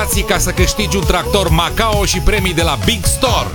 invitații ca să câștigi un tractor Macao și premii de la Big Store.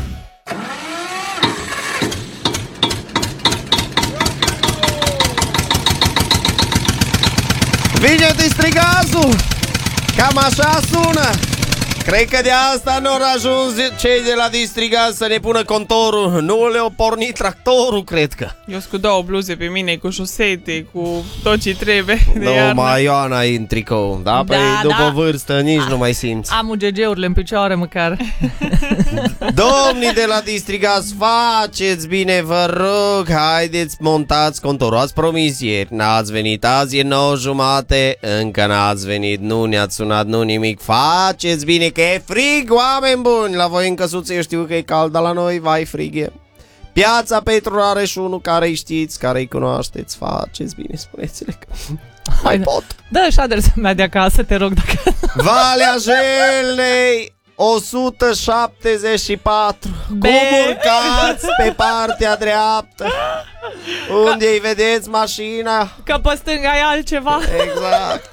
Vine distrigazul! Cam așa sună! Cred că de asta nu au ajuns cei de la distrigaz să ne pună contorul. Nu le-au pornit tractorul, cred că. Eu cu două bluze pe mine, cu șosete, cu tot ce trebuie de Nu, iarnă. mai Ioana e în tricou, da? Păi după vârstă nici nu mai simți. Am UGG-urile în picioare măcar. Domnii de la distrigaz, faceți bine, vă rog, haideți, montați contorul. Ați promis ieri, n-ați venit, azi e 9:30, încă n-ați venit, nu ne-ați sunat, nu nimic. Faceți bine că e frig, oameni buni. La voi în căsuță eu știu că e cald, dar la noi, vai, frig e. Piața Petru Areș 1, care-i știți, care-i cunoașteți, faceți bine, spuneți-le că mai pot. Dă și adresa mea de acasă, te rog, dacă... Valea Jelei 174. Cum urcați pe partea dreaptă? Unde îi vedeți mașina? Că pe stânga e altceva. Exact.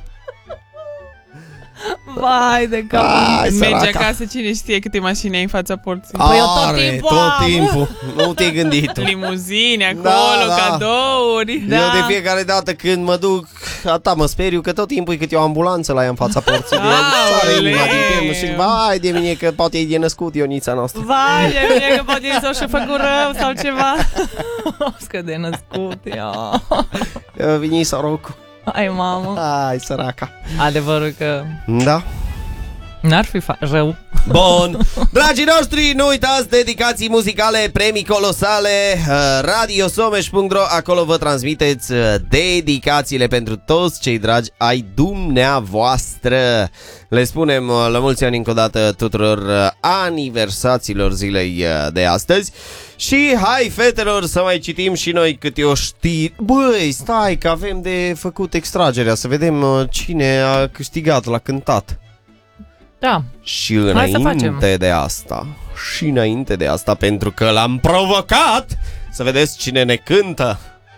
Vai de cap. Merge acasă, cine știe câte mașini ai în fața porții. Păi eu tot timpul. Nu te-ai gândit. Limuzine acolo, cadouri. Eu de fiecare dată când mă duc, mă speriu că tot timpul e câte o ambulanță la ea în fața porții. Și vai de mine că poate e de născut Ionița noastră. Vai de mine că poate e sau și făcut rău sau ceva. Că de născut. Vini sorocul. Hai, mamă. Hai, săraca. Adevărul că... Da. N-ar fi rău. Bun. Dragii noștri, nu uitați dedicații muzicale, premii colosale, radiosomeș.ro. Acolo vă transmiteți dedicațiile pentru toți cei dragi ai dumneavoastră. Le spunem la mulți ani încă o dată tuturor aniversaților zilei de astăzi. Și hai, fetelor, să mai citim și noi câte o știri. Băi, stai că avem de făcut extragerea, să vedem cine a câștigat la cântat. Da. Și înainte de asta, pentru că l-am provocat, să vedeți cine ne cântă.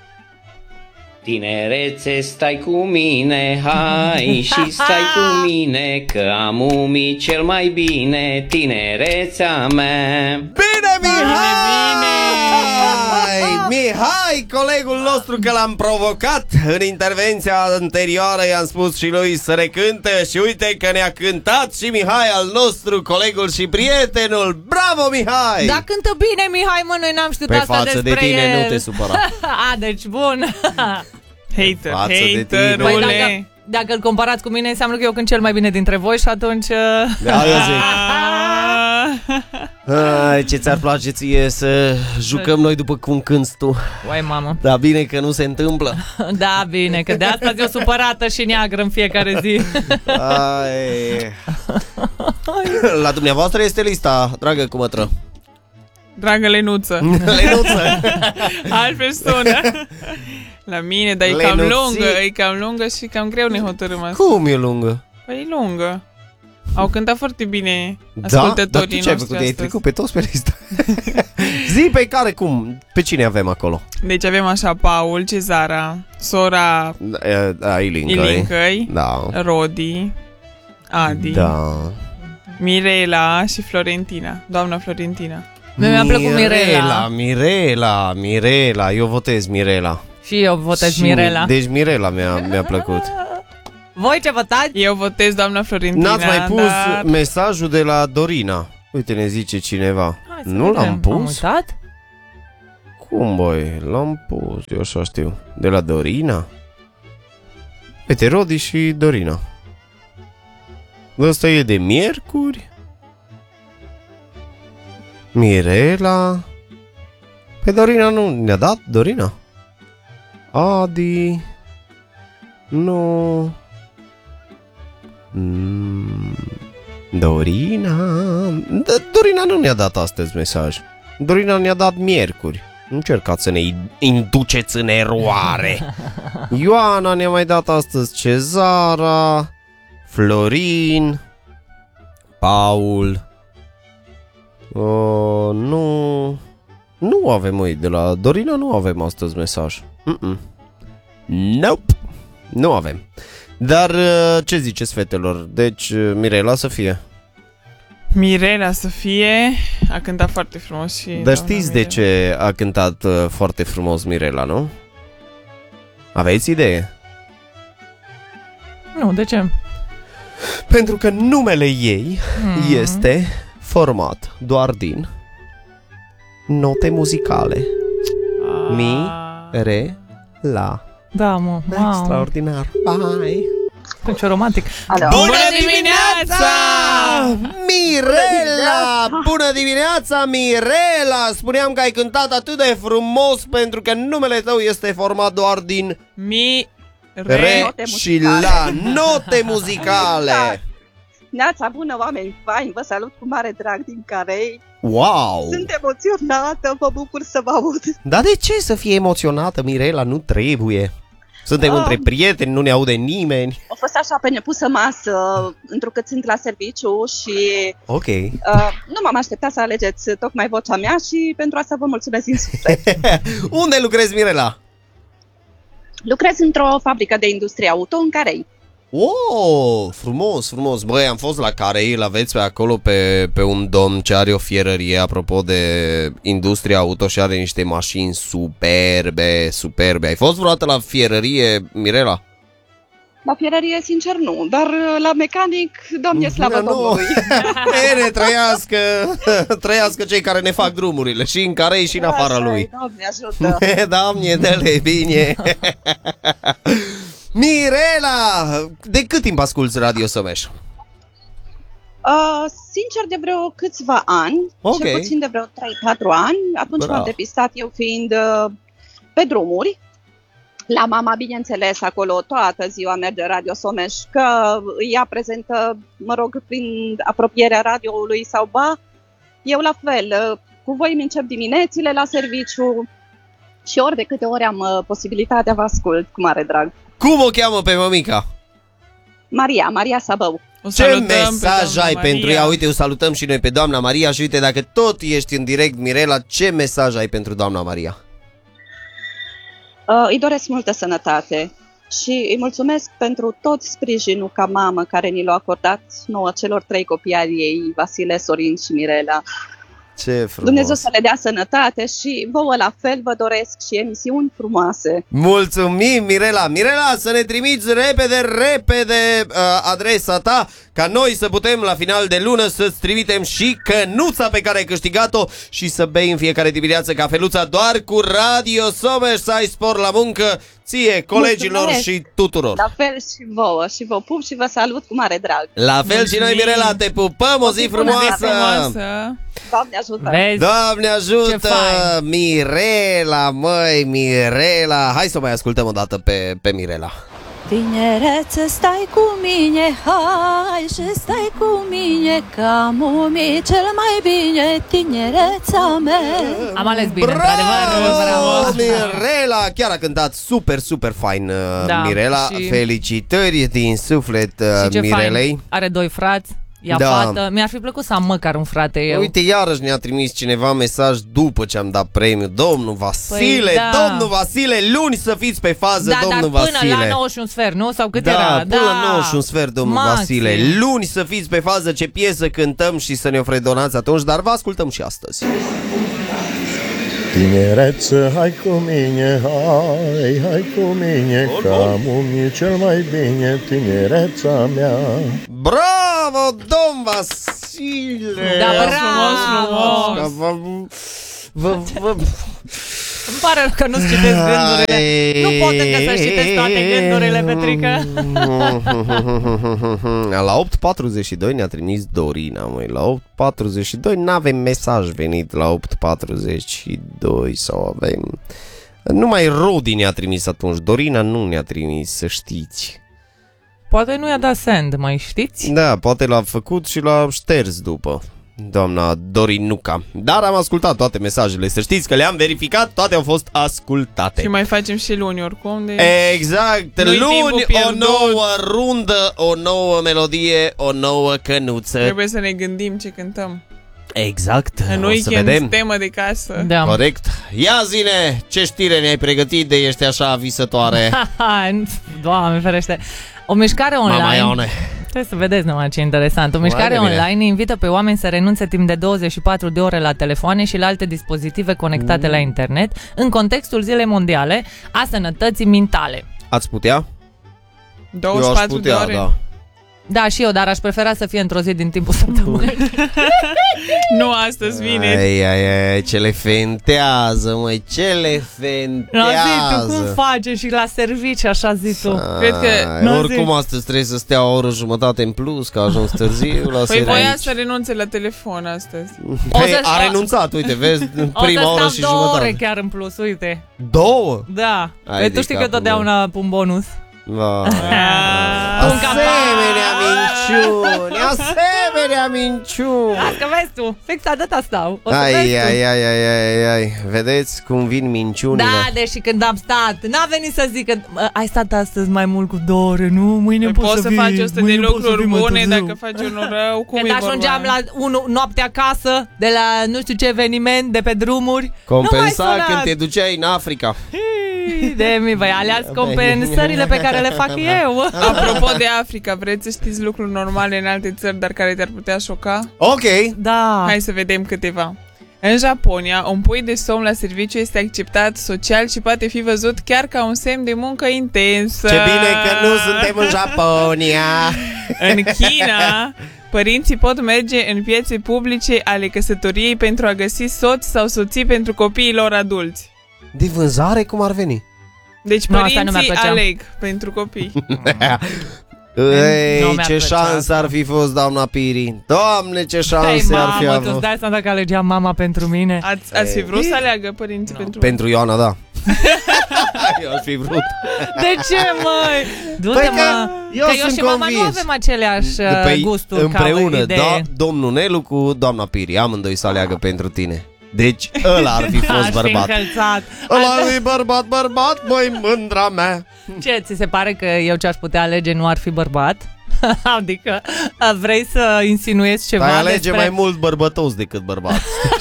Tinerețe, stai cu mine, hai și stai cu mine, că am umii cel mai bine, tinerețea mea. Bine, Mihai! Mihai, colegul nostru, că l-am provocat în intervenția anterioară, i-am spus și lui să recânte și uite că ne-a cântat și Mihai al nostru, colegul și prietenul. Bravo, Mihai! Da, cântă bine, Mihai, mă, noi n-am știut pe asta față despre de tine el. nu te supăra. Deci bun. Haterule. Păi dacă îl comparați cu mine, înseamnă că eu cânt cel mai bine dintre voi și atunci... Da, eu zic. Ai, ce ți-ar place ție să jucăm noi după cum cânti tu. Uai, mamă. Da, bine că nu se întâmplă. Da, bine, că de asta zi-o supărată și neagră în fiecare zi. Ai. La dumneavoastră este lista, dragă cumătră. Dragă Lenuță. Lenuță. Altfel sună. La mine, dar e cam lungă și cam greu ne hotărâm asta. Cum e lungă? Păi e lungă. Au cântat foarte bine Da? ascultătorii Dar tu ce ai noștri făcut? Ai astăzi. trecut pe toți pe listă. Zi pe care, cum? Pe cine avem acolo? Deci avem așa Paul, Cezara, sora Ilincăi, da. Rodi, Adi, Da. Mirela și Florentina. Doamna Florentina. Mi-a plăcut Mirela. Eu votez Mirela. Și eu votez Mirela. Deci Mirela mi-a plăcut. Voi ce votați? Eu votez doamna Florentina. N-ați mai pus mesajul de la Dorina. Uite, ne zice cineva. Nu l-am pus? Am uitat? Cum, băi? L-am pus, eu așa știu. De la Dorina? Uite, Rodi și Dorina. Ăsta e de miercuri? Mirela. Pe Dorina nu ne-a dat? Dorina? Adi. Nu. Dorina. Dorina nu ne-a dat astăzi mesaj. Dorina ne-a dat miercuri. Nu încercați să ne induceți în eroare. Ioana ne-a mai dat astăzi, Cezara, Florin, Paul. Nu avem, de la Dorina nu avem astăzi mesaj. Nope. Nu avem. Dar ce ziceți, fetelor? Deci Mirela să fie. Mirela să fie, a cântat foarte frumos și... Dar știți de ce a cântat foarte frumos Mirela, nu? Aveți idee? Nu, de ce? Pentru că numele ei este format doar din note muzicale. Mi, re, la. Da, mă, wow. Extraordinar. Bye. Ce romantic. Bună dimineața! Mirela! Bună dimineața, Mirela! Spuneam că ai cântat atât de frumos pentru că numele tău este format doar din Mi, re și la note muzicale. Neața bună, oameni faini, vă salut cu mare drag din Carei. Wow! Sunt emoționată, mă bucur să vă aud. Dar de ce să fie emoționată, Mirela? Nu trebuie. Suntem între prieteni, nu ne aude nimeni. A fost așa pe nepusă masă, întrucât sunt la serviciu și Ok. nu m-am așteptat să alegeți tocmai vocea mea și pentru asta vă mulțumesc din suflet. Unde lucrezi, Mirela? Lucrez într-o fabrică de industrie auto în Carei. Oh, frumos, frumos. Băi, am fost la Carei, îl aveți pe acolo pe un domn ce are o fierărie, apropo de industria auto, și are niște mașini superbe, superbe. Ai fost vreodată la fierărie, Mirela? La fierărie, sincer, nu, dar la mecanic, Doamne slavă Domnului. Bine, trăiască cei care ne fac drumurile, și în Carei și în afara lui. Doamne ajută. Doamne, dă-le bine. Mirela, de cât timp asculți Radio Someș? Sincer, de vreo câțiva ani, Okay. cel puțin de vreo 3-4 ani. Atunci m-am depistat eu fiind pe drumuri. La mama, bineînțeles, acolo toată ziua merge Radio Someș, că ea prezentă, mă rog, prin apropierea radioului sau ba. Eu la fel, cu voi îmi încep diminețile la serviciu și ori de câte ori am posibilitatea vă ascult cu mare drag. Cum o cheamă pe mămica? Maria Sabău. Ce mesaj ai pentru ea? Uite, o salutăm și noi pe doamna Maria. Și uite, dacă tot ești în direct, Mirela, ce mesaj ai pentru doamna Maria? Îi doresc multă sănătate și îi mulțumesc pentru tot sprijinul ca mamă care ni l-a acordat nouă celor 3 copii ai ei, Vasile, Sorin și Mirela. Ce frumos. Dumnezeu să le dea sănătate și vouă la fel vă doresc și emisiuni frumoase. Mulțumim, Mirela. Mirela, să ne trimiți repede adresa ta, ca noi să putem la final de lună să-ți trimitem și cănuța pe care ai câștigat-o și să bei în fiecare dimineață cafeluța doar cu Radio Someș, să ai spor la muncă ție, colegilor. Mulțumesc. Și tuturor. La fel și vouă și vă pup și vă salut cu mare drag. La fel și noi, Mirela, te pupăm, o zi frumoasă. Doamne ajută. Vezi? Doamne ajută, Mirela, măi, Mirela. Hai să mai ascultăm o dată pe Mirela. Tinerețe, stai cu mine, hai și stai cu mine, că am umit cel mai bine, tinereța mea. Am ales bine, bravo, într-adevăr. Mirela, chiar a cântat super, super fain, Mirela. Și... felicitări din suflet Mirelei. Fain. Are 2 frați. Fată. Mi-ar fi plăcut să am măcar un frate eu. Uite, iarăși ne-a trimis cineva mesaj după ce am dat premiu. Domnul Vasile, Domnul Vasile, luni să fiți pe fază, domnul dar Vasile. până la 9 și un sfert, nu? Sau cât era? Până la 9 și un sfert, domnul Maxim. Vasile. Luni să fiți pe fază, ce piesă cântăm și să ne ofredonați atunci, dar vă ascultăm și astăzi. Tinereță, hai cu mine, hai cu mine, că am umit cel mai bine, tinereța mea. Bravo, domn Vasile! Da, frumos! Îmi pare rău că nu-ți citesc gândurile. Nu pot încă să citesc toate gândurile, Petrică. La 8.42 ne-a trimis Dorina, măi. La 8.42 n-avem mesaj venit la 8.42 sau avem... Numai Rodi ne-a trimis atunci. Dorina nu ne-a trimis, să știți. Poate nu i-a dat send, mai știți? Da, poate l-a făcut și l-a șters după. Doamna Dorinuca. Dar am ascultat toate mesajele. Să știți că le-am verificat, toate au fost ascultate. Și mai facem și luni oricum. Exact, luni o nouă rundă, o nouă melodie, o nouă cănuță. Trebuie să ne gândim ce cântăm. Exact, în o să vedem. Temă de casă. Da. Corect. Ia zine, ce știre ne-ai pregătit de ești așa visătoare? Doamne ferește. O mișcare online. Mama Ione. Trebuie să vedeți numai ce interesant. O mișcare Foarte bine. online invită pe oameni să renunțe timp de 24 de ore la telefoane și la alte dispozitive conectate la internet în contextul Zilei Mondiale a Sănătății Mentale. Ați putea? 24 de ore. da. Da, și eu, dar aș prefera să fie într-o zi din timpul săptămânii. Nu astăzi vine. Ai, ce le fentează, măi, ce le La zi, tu cum fentează. faci și la servici, așa zi tu. Cred că... Oricum astăzi trebuie să stea o oră jumătate în plus, că a ajuns târziu la Păi servici. voia să renunțe la telefon astăzi. Păi, a renunțat, uite, vezi, în O să prima oră stau și 2 ore jumătate. chiar în plus, uite. 2? Da. Hai Păi de tu știi că capul totdeauna pun bonus. Asemenea minciuni, asemenea minciuni. Las că vezi tu, fix atâta stau. O să vezi tu. Ai, vedeți cum vin minciunile? Da, deși când am stat, n-a venit să zic că ai stat astăzi mai mult cu 2 ore, nu? Mâine Păi poți să vii, faci 100 de mâine poți să lucruri vii mai bune târziu. dacă faci unul rău. Cum Când e vorba? ajungeam la 1 noapte acasă, de la nu știu ce eveniment, de pe drumuri, Compensa nu mai când te duceai în Africa. de mi băi, aleas compensările pe care le fac eu. Apropo de Africa, vreți să știți lucruri normale în alte țări, dar care te-ar putea șoca? Ok. Da. Hai să vedem câteva. În Japonia, un pui de somn la serviciu este acceptat social și poate fi văzut chiar ca un semn de muncă intensă. Ce bine că nu suntem în Japonia. În China, părinții pot merge în piețe publice ale căsătoriei pentru a găsi soți sau soții pentru copiii lor adulți. De vânzare cum ar veni? Deci Nu, asta nu părinții mi-ar plăcea. aleg pentru copii. Ei, Nu mi-ar ce plăcea șanse asta. ar fi fost, doamna Piri. Doamne, ce Hai, șanse ar fi mamă, tu avut. stai să dacă alegea mama pentru mine. Ați fi vrut să aleagă părinții pentru Pentru Ioana, da. Eu aș fi vrut. De ce, măi? Du-te, Păi mă. eu Că eu sunt și mama nu convins. avem aceleași Păi, gusturi împreună, ca idee. da, domnul Nelu cu doamna Piri. Amândoi să aleagă pentru tine. Deci ăla ar fi fost Aș fi bărbat. încălțat. Ăla e bărbat, măi, mândra mea. Ce, ți se pare că eu ce aș putea alege nu ar fi bărbat? Adică vrei să insinuezi ceva Dar alege despre... mai mult bărbătos decât bărbat.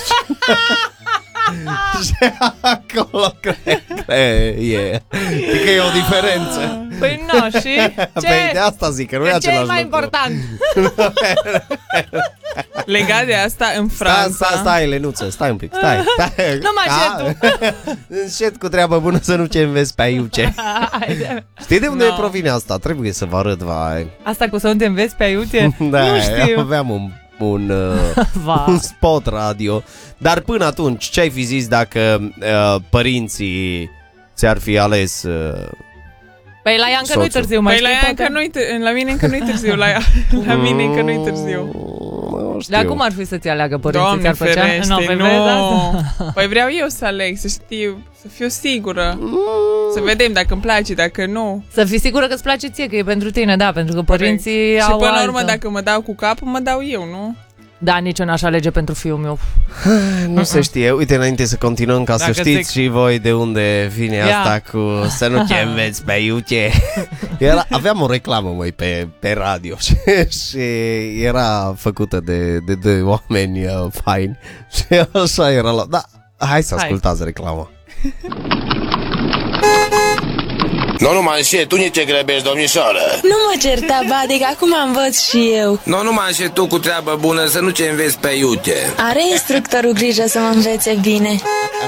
Și acolo cred că e. Adică e o diferență. Păi nu, și ce? Păi de asta zic, că nu e ce e același mai lucru. important? Legat de asta, în Franța... Stai, Lenuță, stai un pic, stai. Numai Încet cu treabă bună să nu ce înveți pe aiuce. Haide. Știi de unde provine asta? Trebuie să vă arăt, vai. Asta cu să nu te înveți pe aiute? Da, Nu știu. aveam un spot radio. Dar până atunci, ce ai fi zis dacă părinții ți-ar fi ales... Păi la ea încă nu-i soțul. târziu, mai Păi la, știi, ea încă poate? la mine încă nu-i târziu, la mine încă nu-i târziu. Nu știu. Dar cum ar fi să-ți aleagă părinții? Doamne Ți-ar plăcea? ferește, păi nu. vezi asta? Păi vreau eu să aleg, să știu, să fiu sigură. Să vedem dacă îmi place, dacă nu. Să fii sigură că îți place ție, că e pentru tine, da, pentru că părinții Și au până la altă. urmă, dacă mă dau cu capul, mă dau eu, nu? Da, nici eu n-aș alege pentru fiul meu. Nu se știe. Uite, înainte să continuăm, ca Dacă să știți zic- și voi de unde vine Ia. asta cu să nu te înveți pe iute. Aveam o reclamă, măi, pe radio și era făcută de doi oameni faini și așa era la... Da, hai să ascultați reclama. Nu numai și tu nici ce grebești, domnișoară. Nu mă certa, adică acum învăț și eu. Nu numai și tu cu treabă bună să nu ce înveți pe iute. Are instructorul grijă să mă învețe bine.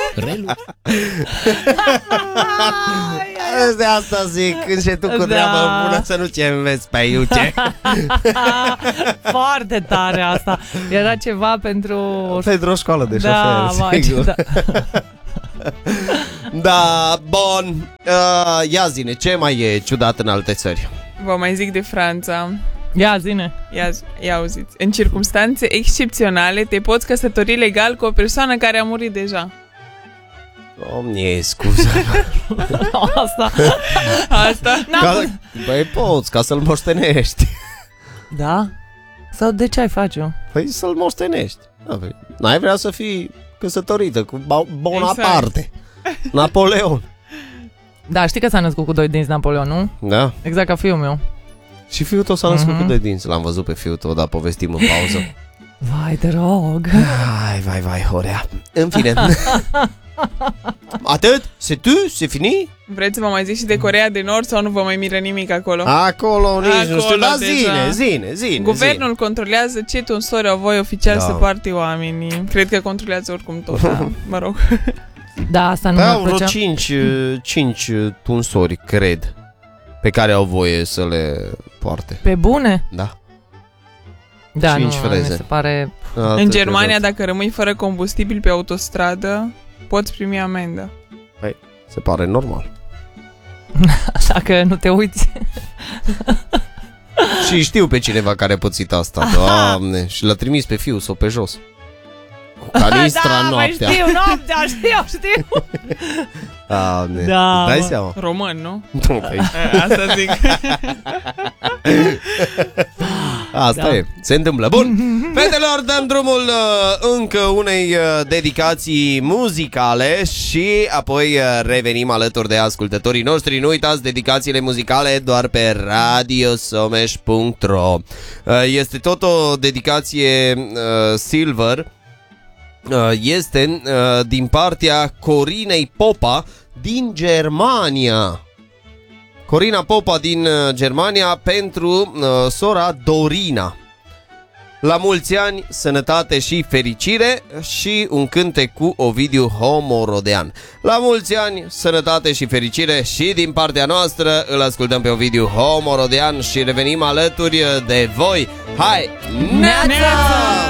De asta zic, când și tu cu Da. treabă bună să nu ce înveți pe iute. Foarte tare asta. Era ceva pentru... Pentru o școală de Da, șoferi, vai, sigur. da. Da, bun. Ia zine, ce mai e ciudat în alte țări? Vă mai zic de Franța. Ia zine. Ia auziți. În circumstanțe excepționale te poți căsători legal cu o persoană care a murit deja. Doamne, scuză. Asta? Băi, poți, ca să-l moștenești. Da? Sau de ce ai face-o? Păi să-l moștenești. N-ai vrea să fii căsătorită cu Bonaparte, Napoleon. Da, știi că s-a născut cu 2 dinți Napoleon, nu? Da. Exact ca fiul meu. Și fiul tău s-a născut cu 2 dinți. L-am văzut pe fiul tău, dar povestim în pauză. Vai, te rog. Vai, Horea. În fine. Atât? C'est tout? C'est fini? Vreți să vă mai zic și de Coreea de Nord sau nu vă mai miră nimic acolo? Acolo nici nu știu, dar deja. zine. Guvernul controlează ce tunsori au voi oficial să poarte oamenii. Cred că controlează oricum tot, da, mă rog. Da, asta nu au mi-a vreo plăcea. 5 tunsori, cred, pe care au voie să le poarte. Pe bune? Da. Da, 5 nu, freze. mi se pare... În Germania, dacă rămâi fără combustibil pe autostradă, poți primi amendă. Păi, se pare normal. Dacă nu te uiți. Și știu pe cineva care a pățit asta. Doamne, și l-a trimis pe fiul sau pe jos. Cu canistra noaptea. Știu, noaptea, știu. Doamne, Da, îți dai mă. seama? Român, nu? Nu, păi. Asta zic. Asta e, se întâmplă. Bun, fetelor, dăm drumul încă unei dedicații muzicale și apoi revenim alături de ascultătorii noștri. Nu uitați, dedicațiile muzicale doar pe radiosomesh.ro. Este tot o dedicație silver. Este din partea Corinei Popa din Germania. Corina Popa din Germania pentru sora Dorina. La mulți ani, sănătate și fericire și un cântec cu Ovidiu Homorodean. La mulți ani, sănătate și fericire și din partea noastră îl ascultăm pe Ovidiu Homorodean și revenim alături de voi. Hai! Neața!